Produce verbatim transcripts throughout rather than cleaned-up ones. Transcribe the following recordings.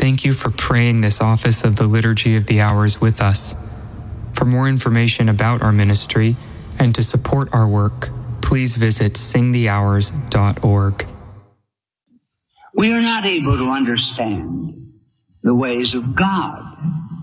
Thank you for praying this office of the Liturgy of the Hours with us. For more information about our ministry and to support our work, please visit sing the hours dot org. We are not able to understand the ways of God.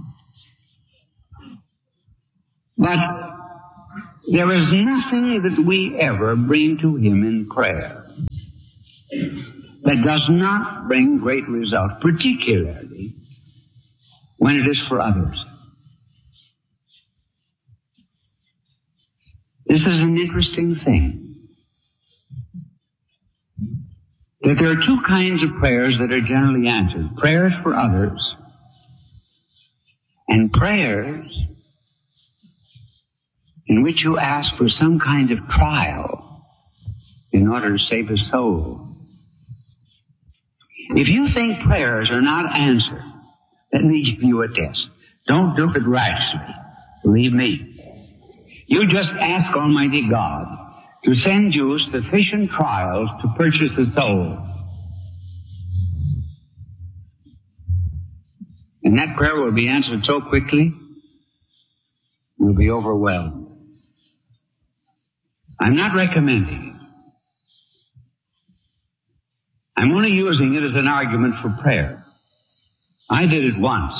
But there is nothing that we ever bring to Him in prayer that does not bring great results, particularly when it is for others. This is an interesting thing, that there are two kinds of prayers that are generally answered. Prayers for others and prayers in which you ask for some kind of trial in order to save a soul. If you think prayers are not answered, let me give you a test. Don't do it rashly. Believe me. You just ask Almighty God to send you sufficient trials to purchase a soul. And that prayer will be answered so quickly, you'll be overwhelmed. I'm not recommending it. I'm only using it as an argument for prayer. I did it once.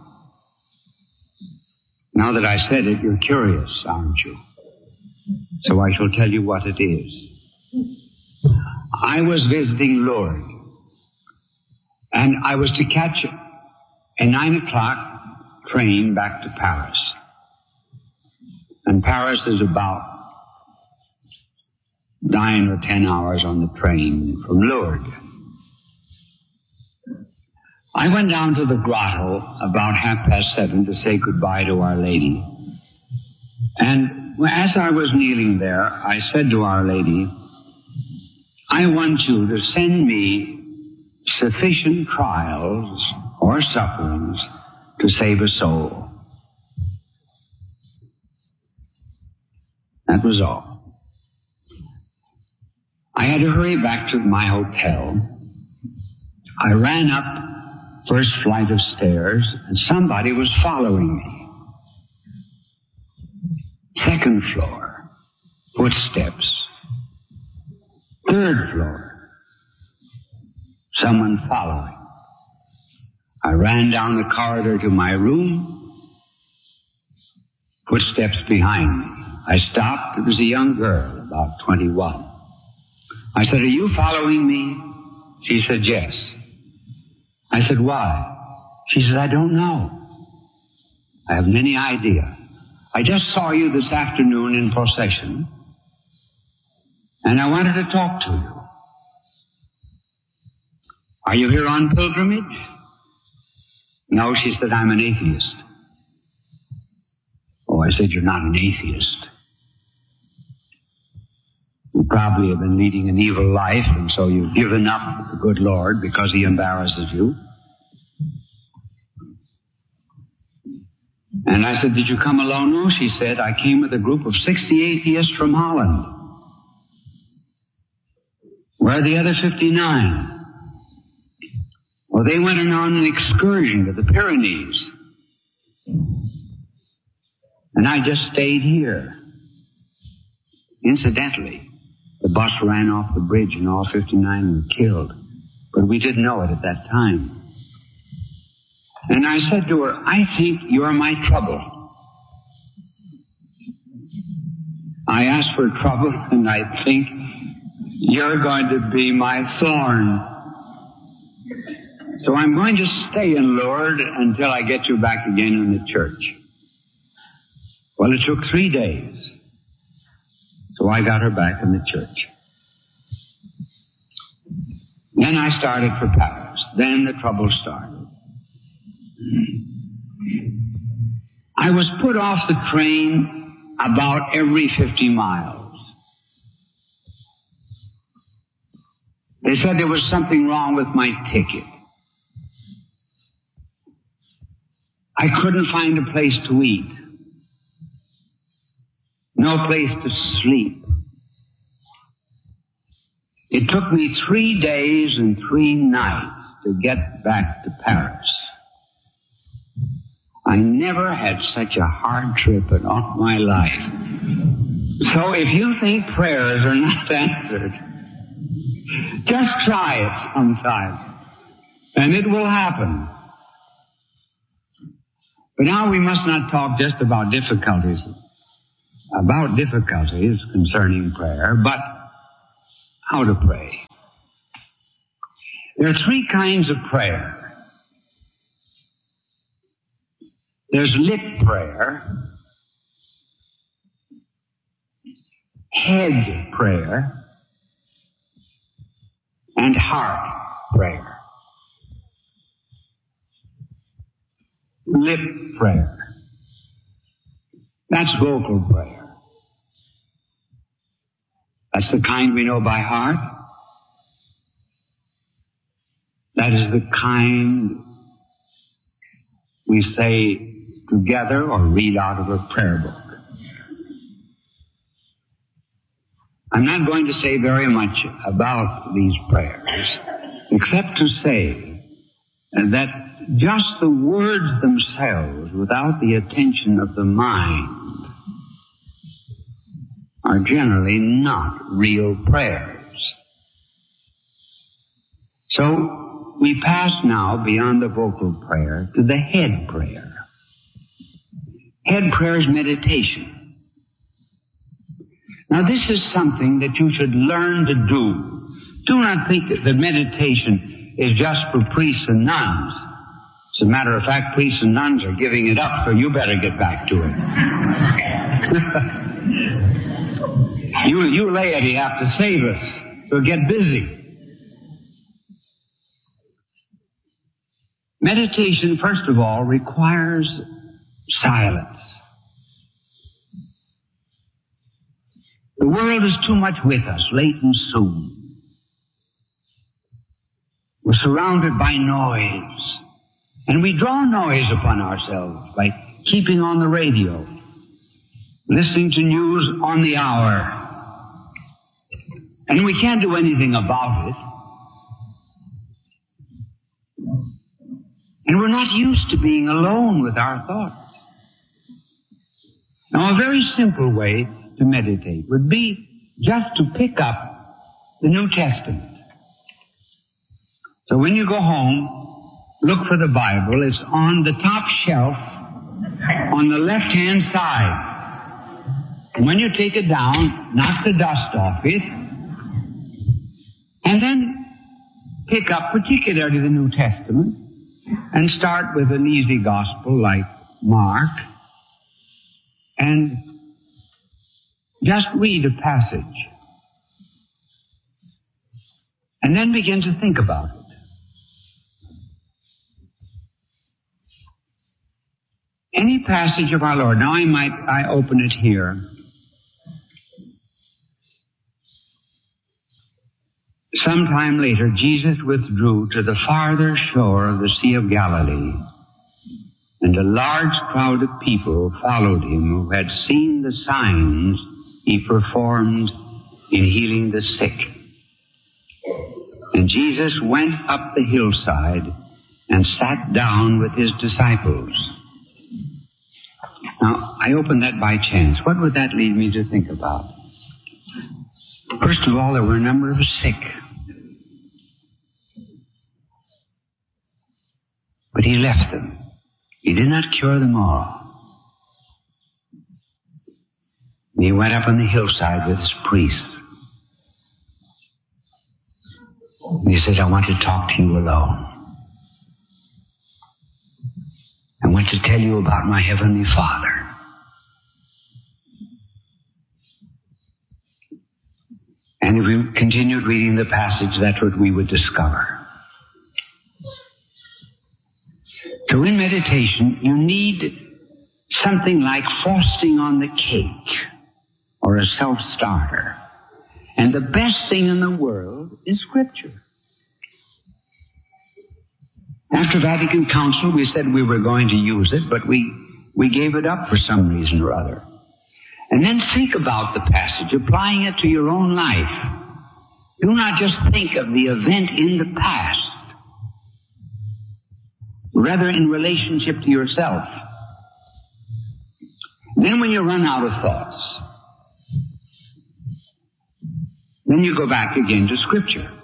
Now that I said it, you're curious, aren't you? So I shall tell you what it is. I was visiting Lourdes, and I was to catch a nine o'clock train back to Paris. And Paris is about nine or ten hours on the train from Lourdes. I went down to the grotto about half past seven to say goodbye to Our Lady. And as I was kneeling there, I said to Our Lady, I want you to send me sufficient trials or sufferings to save a soul. That was all. I had to hurry back to my hotel. I ran up first flight of stairs, and somebody was following me. Second floor, footsteps. Third floor, someone following. I ran down the corridor to my room, footsteps behind me. I stopped. It was a young girl, about twenty-one. I said, are you following me? She said, yes. I said, why? She said, I don't know. I haven't any idea. I just saw you this afternoon in procession, and I wanted to talk to you. Are you here on pilgrimage? No, she said, I'm an atheist. Oh, I said, you're not an atheist. You probably have been leading an evil life, and so you've given up the good Lord because He embarrasses you. And I said, did you come alone? No, she said, I came with a group of sixty atheists from Holland. Where are the other fifty-nine? Well, they went on an excursion to the Pyrenees. And I just stayed here. Incidentally, the bus ran off the bridge and all fifty-nine were killed. But we didn't know it at that time. And I said to her, I think you're my trouble. I asked for trouble, and I think you're going to be my thorn. So I'm going to stay in Lourdes until I get you back again in the church. Well, it took three days. So I got her back in the church. Then I started for Paris. Then the trouble started. I was put off the train about every fifty miles. They said there was something wrong with my ticket. I couldn't find a place to eat. No place to sleep. It took me three days and three nights to get back to Paris. I never had such a hard trip in all my life. So if you think prayers are not answered, just try it sometime, and it will happen. But now we must not talk just about difficulties, about difficulties concerning prayer, but how to pray. There are three kinds of prayer. There's lip prayer, head prayer, and heart prayer. Lip prayer. That's vocal prayer. That's the kind we know by heart. That is the kind we say together or read out of a prayer book. I'm not going to say very much about these prayers, except to say that just the words themselves, without the attention of the mind, are generally not real prayers. So we pass now beyond the vocal prayer to the head prayer. Head prayer is meditation. Now this is something that you should learn to do. Do not think that the meditation is just for priests and nuns. As a matter of fact, priests and nuns are giving it up, so you better get back to it. you, you laity have to save us, so get busy. Meditation, first of all, requires silence. The world is too much with us, late and soon. We're surrounded by noise. And we draw noise upon ourselves by keeping on the radio, listening to news on the hour. And we can't do anything about it. And we're not used to being alone with our thoughts. Now, a very simple way to meditate would be just to pick up the New Testament. So when you go home, look for the Bible. It's on the top shelf on the left-hand side. And when you take it down, knock the dust off it, and then pick up particularly the New Testament and start with an easy gospel like Mark, and just read a passage. And then begin to think about it. Any passage of our Lord. Now I might, I open it here. Sometime later, Jesus withdrew to the farther shore of the Sea of Galilee, and a large crowd of people followed him who had seen the signs he performed in healing the sick. And Jesus went up the hillside and sat down with his disciples. Now, I opened that by chance. What would that lead me to think about? First of all, there were a number of sick. But he left them. He did not cure them all. He went up on the hillside with his priest. And he said, I want to talk to you alone. I want to tell you about my Heavenly Father. And if we continued reading the passage, that's what we would discover. So in meditation, you need something like frosting on the cake or a self-starter. And the best thing in the world is Scripture. After Vatican Council, we said we were going to use it, but we, we gave it up for some reason or other. And then think about the passage, applying it to your own life. Do not just think of the event in the past, rather in relationship to yourself. Then when you run out of thoughts, then you go back again to Scripture.